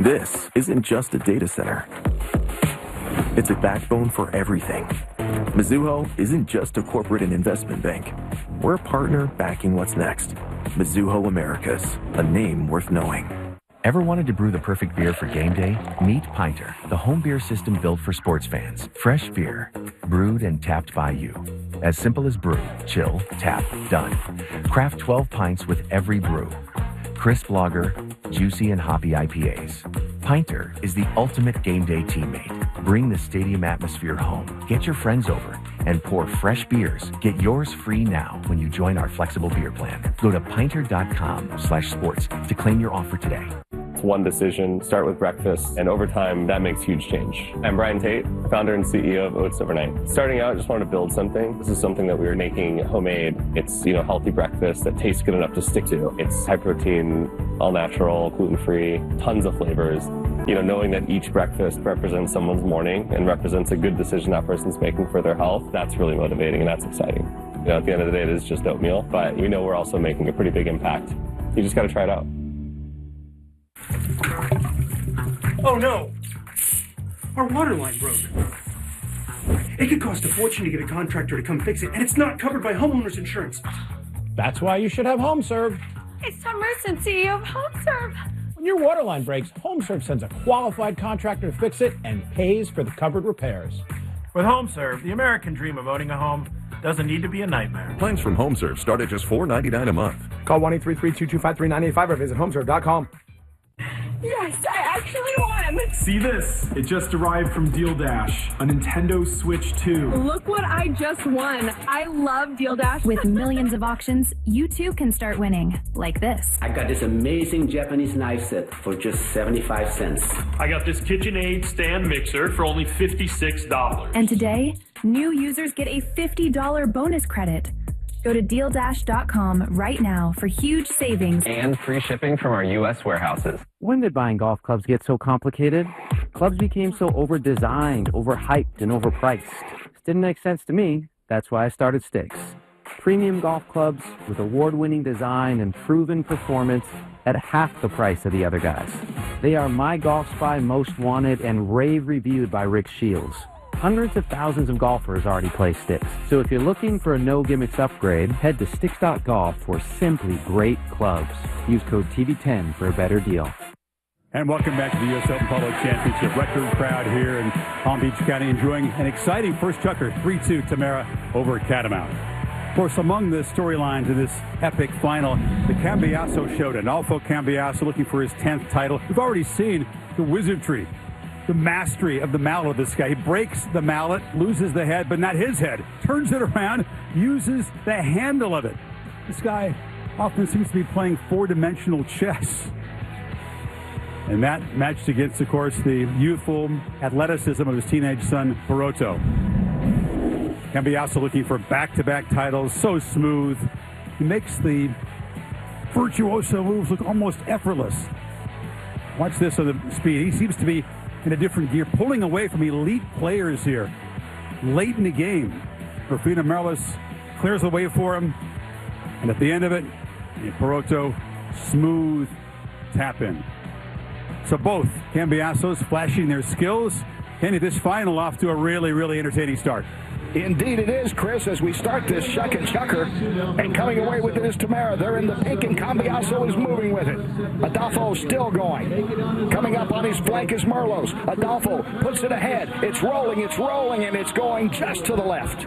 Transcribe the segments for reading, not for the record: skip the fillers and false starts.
This isn't just a data center. It's a backbone for everything. Mizuho isn't just a corporate and investment bank. We're a partner backing what's next. Mizuho Americas, a name worth knowing. Ever wanted to brew the perfect beer for game day? Meet Pinter, the home beer system built for sports fans. Fresh beer, brewed and tapped by you. As simple as brew, chill, tap, done. Craft 12 pints with every brew. Crisp lager, juicy and hoppy IPAs. Pinter is the ultimate game day teammate. Bring the stadium atmosphere home. Get your friends over and pour fresh beers. Get yours free now when you join our flexible beer plan. Go to pinter.com/sports to claim your offer today. One decision, start with breakfast, and over time, that makes huge change. I'm Brian Tate, founder and CEO of Oats Overnight. Starting out, I just wanted to build something. This is something that we were making homemade. It's, healthy breakfast that tastes good enough to stick to. It's high protein, all natural, gluten-free, tons of flavors. Knowing that each breakfast represents someone's morning and represents a good decision that person's making for their health, that's really motivating and that's exciting. At the end of the day, it is just oatmeal, but we're also making a pretty big impact. You just got to try it out. Oh no! Our water line broke. It could cost a fortune to get a contractor to come fix it, and it's not covered by homeowners insurance. That's why you should have HomeServe. It's Tom Merson, CEO of HomeServe. When your water line breaks, HomeServe sends a qualified contractor to fix it and pays for the covered repairs. With HomeServe, the American dream of owning a home doesn't need to be a nightmare. Plans from HomeServe start at just $4.99 a month. Call 1-833-225-3985 or visit HomeServe.com. Yes, I actually won! See this? It just arrived from Deal Dash, a Nintendo Switch 2. Look what I just won. I love Deal Dash. With millions of auctions, you too can start winning, like this. I got this amazing Japanese knife set for just 75 cents. I got this KitchenAid stand mixer for only $56. And today, new users get a $50 bonus credit. Go to DealDash.com right now for huge savings and free shipping from our U.S. warehouses. When did buying golf clubs get so complicated? Clubs became so over-designed, overhyped, and overpriced. This didn't make sense to me. That's why I started Sticks. Premium golf clubs with award-winning design and proven performance at half the price of the other guys. They are My Golf Spy Most Wanted and rave reviewed by Rick Shields. Hundreds of thousands of golfers already play Sticks. So if you're looking for a no-gimmicks upgrade, head to Sticks.golf for simply great clubs. Use code TV10 for a better deal. And welcome back to the U.S. Open Polo Championship. Record crowd here in Palm Beach County enjoying an exciting first chukker, 3-2 Tamara over Catamount. Of course, among the storylines in this epic final, the Cambiasso showdown. Adolfo Cambiasso looking for his 10th title. We've already seen the wizardry, the mastery of the mallet of this guy. He breaks the mallet, loses the head, but not his head. Turns it around, uses the handle of it. This guy often seems to be playing four-dimensional chess. And that matched against, of course, the youthful athleticism of his teenage son, Perotto. Cambiasso looking for back-to-back titles, so smooth. He makes the virtuoso moves look almost effortless. Watch this on the speed. He seems to be in a different gear, pulling away from elite players here late in the game. Rufino Merlis clears the way for him, and at the end of it, Perotto, smooth tap in. So both Cambiassos flashing their skills. Kenny, this final off to a really, really entertaining start. Indeed it is, Chris, as we start this second chukker, and coming away with it is Tamara. They're in the pink, and Cambiasso is moving with it. Adolfo still going. Coming up on his flank is Merlos. Adolfo puts it ahead. It's rolling, and it's going just to the left.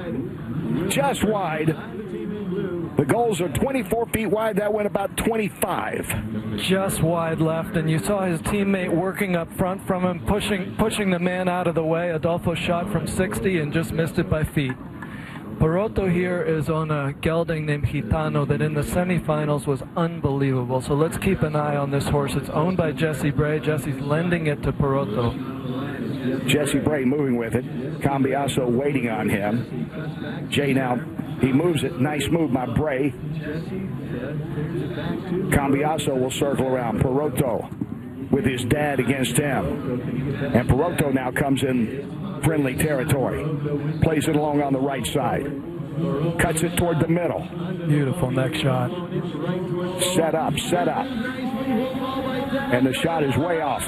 Just wide. The goals are 24 feet wide. That went about 25. Just wide left, and you saw his teammate working up front from him, pushing the man out of the way. Adolfo shot from 60 and just missed it by feet. Perotto here is on a gelding named Gitano that in the semifinals was unbelievable. So let's keep an eye on this horse. It's owned by Jesse Bray. Jesse's lending it to Perotto. Jesse Bray moving with it. Cambiasso waiting on him. Jay now. He moves it. Nice move by Bray. Cambiasso will circle around. Perotto with his dad against him. And Perotto now comes in friendly territory. Plays it along on the right side. Cuts it toward the middle. Beautiful neck shot. Set up. And the shot is way off.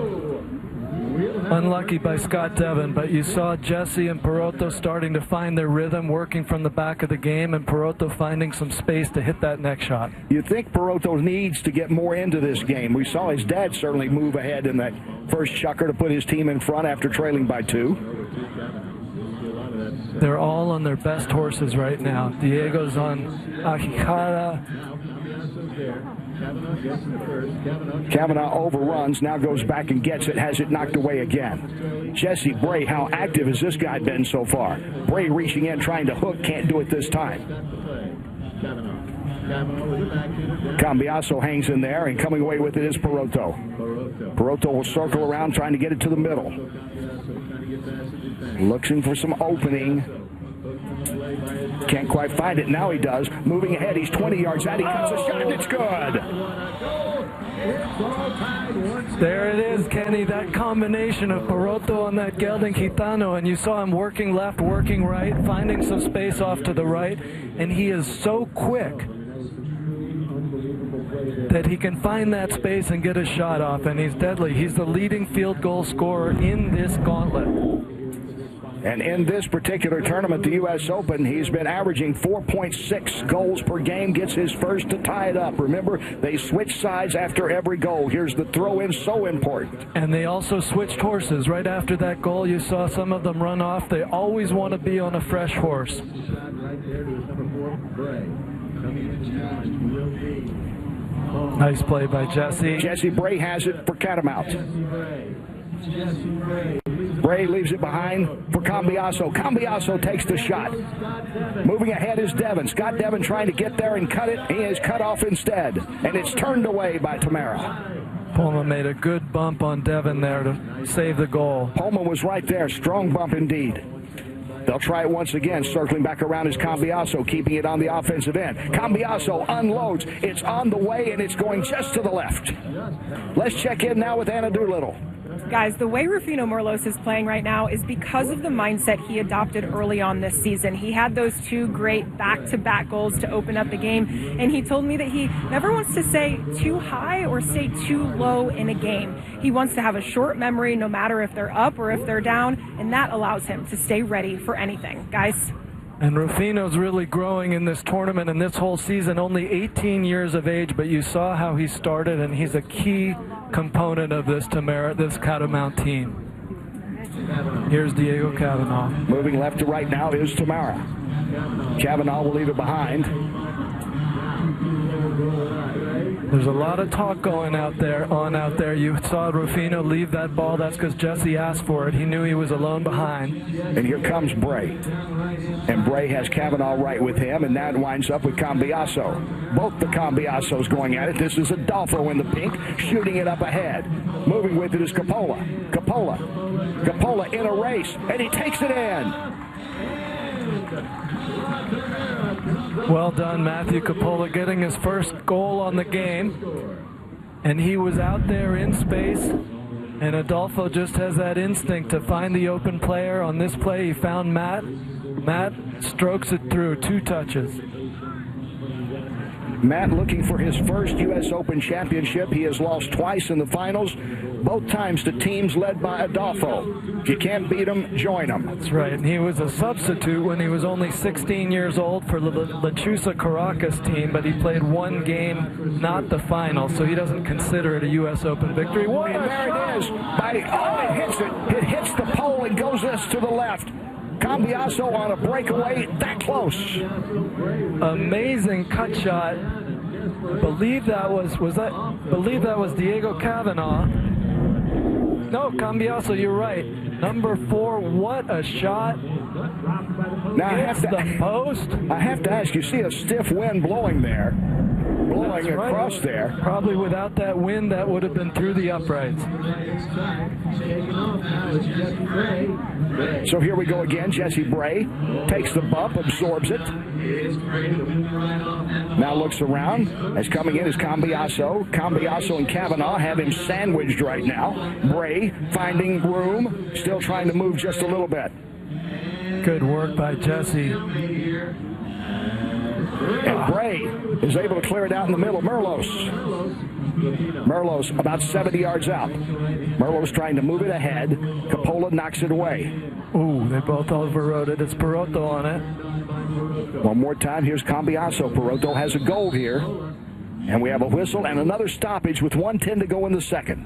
Unlucky by Scott Devin, but you saw Jesse and Perotto starting to find their rhythm, working from the back of the game, and Perotto finding some space to hit that next shot. You think Perotto needs to get more into this game. We saw his dad certainly move ahead in that first chukker to put his team in front after trailing by 2. They're all on their best horses right now. Diego's on Ahijada. Kavanaugh overruns, now goes back and gets it, has it knocked away again. Jesse Bray, how active has this guy been so far? Bray reaching in, trying to hook, can't do it this time. Cambiaso hangs in there, and coming away with it is Perotto. Perotto will circle around, trying to get it to the middle. Looking for some opening. Can't quite find it. Now he does. Moving ahead. He's 20 yards out. He cuts a shot, and it's good. There it is, Kenny. That combination of Perotto on that Gelding Gitano, and you saw him working left, working right, finding some space off to the right, and he is so quick that he can find that space and get a shot off, and he's deadly. He's the leading field goal scorer in this gauntlet. And in this particular tournament, the U.S. Open, he's been averaging 4.6 goals per game, gets his first to tie it up. Remember, they switch sides after every goal. Here's the throw-in, so important. And they also switched horses. Right after that goal, you saw some of them run off. They always want to be on a fresh horse. Nice play by Jesse. Jesse Bray has it for Catamount. Bray leaves it behind for Cambiaso. Cambiaso takes the shot. Moving ahead is Devin. Scott Devin trying to get there and cut it. He is cut off instead. And it's turned away by Tamara. Poma made a good bump on Devin there to save the goal. Poma was right there. Strong bump indeed. They'll try it once again. Circling back around is Cambiaso, keeping it on the offensive end. Cambiaso unloads. It's on the way, and it's going just to the left. Let's check in now with Anna Doolittle. Guys, the way Rufino Merlos is playing right now is because of the mindset he adopted early on this season. He had those 2 great back-to-back goals to open up the game, and he told me that he never wants to stay too high or stay too low in a game. He wants to have a short memory no matter if they're up or if they're down, and that allows him to stay ready for anything. Guys? And Rufino's really growing in this tournament and this whole season, only 18 years of age, but you saw how he started, and he's a key component of this Catamount team. Here's Diego Kavanaugh. Moving left to right now is Tamara. Kavanaugh will leave it behind. There's a lot of talk going out there. You saw Rufino leave that ball. That's because Jesse asked for it. He knew he was alone behind. And here comes Bray. And Bray has Kavanaugh right with him, and that winds up with Cambiaso. Both the Cambiasos going at it. This is Adolfo in the pink, shooting it up ahead. Moving with it is Coppola. Coppola in a race, and he takes it in. Well done, Matthew Coppola, getting his first goal on the game. And he was out there in space. And Adolfo just has that instinct to find the open player. On this play, he found Matt. Matt strokes it through, 2 touches. Matt looking for his first U.S. Open championship. He has lost twice in the finals, both times to teams led by Adolfo. If you can't beat them, join them. That's right. And he was a substitute when he was only 16 years old for the Lechuza Caracas team, but he played 1 game, not the final, so he doesn't consider it a U.S. Open victory. And there it is. It hits it. It hits the pole and goes this to the left. Cambiaso on a breakaway, that close. Amazing cut shot. Believe that was Diego Kavanaugh. No, Cambiaso, you're right. Number 4, what a shot. Now the post. I have to ask, you see a stiff wind blowing there. Blowing across there. Probably without that wind, that would have been through the uprights. So here we go again. Jesse Bray takes the bump, absorbs it. Now looks around. As coming in is Cambiaso. Cambiaso and Kavanaugh have him sandwiched right now. Bray finding room, still trying to move just a little bit. Good work by Jesse. And Bray is able to clear it out in the middle. Merlos. Merlos about 70 yards out. Merlos trying to move it ahead. Coppola knocks it away. Ooh, they both overrode it. It's Perotto on it. One more time, here's Cambiaso. Perotto has a goal here. And we have a whistle and another stoppage with 1:10 to go in the second.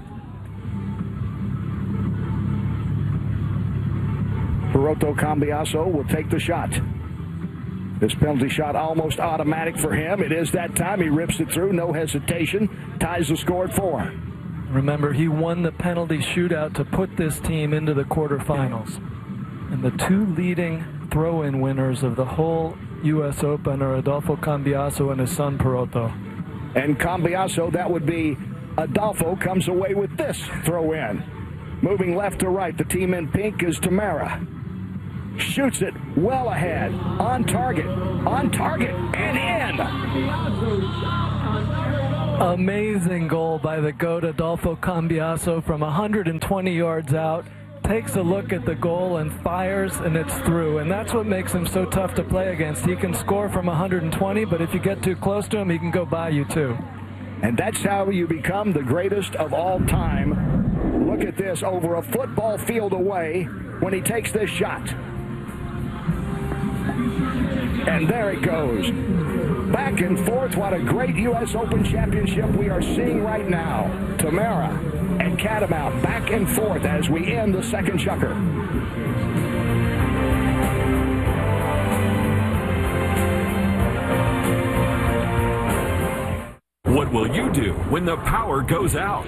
Perotto Cambiaso will take the shot. This penalty shot almost automatic for him. It is that time. He rips it through, no hesitation. Ties the score at 4. Remember, he won the penalty shootout to put this team into the quarterfinals. And the two leading throw-in winners of the whole U.S. Open are Adolfo Cambiaso and his son Perotto. And Cambiaso, that would be Adolfo, comes away with this throw-in. Moving left to right, the team in pink is Tamara. Shoots it well ahead, on target, and in. Amazing goal by the GOAT Adolfo Cambiaso from 120 yards out. Takes a look at the goal and fires, and it's through. And that's what makes him so tough to play against. He can score from 120, but if you get too close to him, he can go by you too. And that's how you become the greatest of all time. Look at this, over a football field away when he takes this shot. And there it goes. Back and forth. What a great U.S. Open championship we are seeing right now. Tamara and Catamount back and forth as we end the second chukker. What will you do when the power goes out?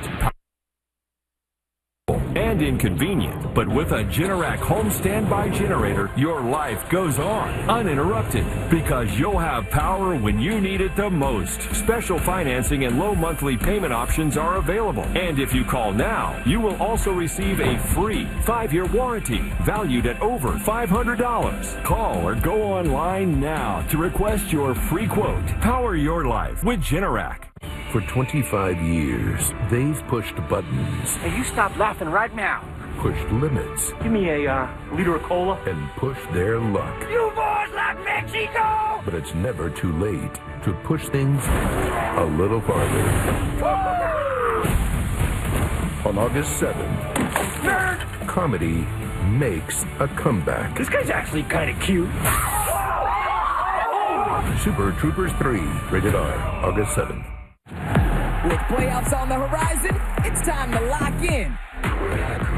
And inconvenient, but with a Generac home standby generator, your life goes on uninterrupted because you'll have power when you need it the most. Special financing and low monthly payment options are available. And if you call now, you will also receive a free 5-year warranty valued at over $500. Call or go online now to request your free quote. Power your life with Generac. For 25 years, they've pushed buttons. Hey, you stop laughing right now. Pushed limits. Give me a liter of cola. And pushed their luck. You boys like Mexico! But it's never too late to push things a little farther. On August 7th, Nerd! comedy makes a comeback. This guy's actually kind of cute. Super Troopers 3, rated R, August 7th. With playoffs on the horizon, it's time to lock in.